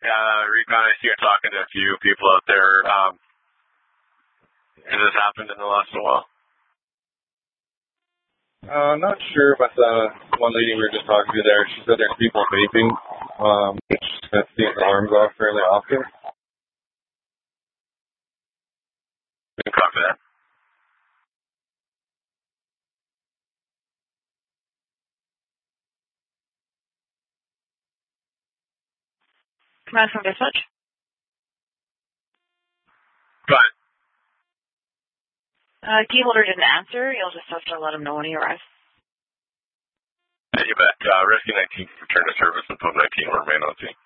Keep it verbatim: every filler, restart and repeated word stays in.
Uh, Recon, I see you're talking to a few people out there. Um, has this happened in the last while? Uh, not sure, but the one lady we were just talking to there, she said there's people vaping, um, which sets the alarms off fairly often. Copy that. Command from dispatch. Go ahead. Uh, key holder didn't answer. You'll just have to let him know when he arrives. Yeah, you bet. Uh, Rescue nineteen, return to service, and Pub nineteen will remain on scene.